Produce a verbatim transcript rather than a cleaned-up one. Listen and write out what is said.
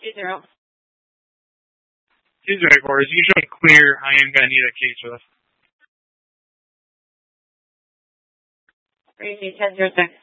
Two zero. Two zero four is usually clear. I am going to need a case for this. Crazy ten zero six.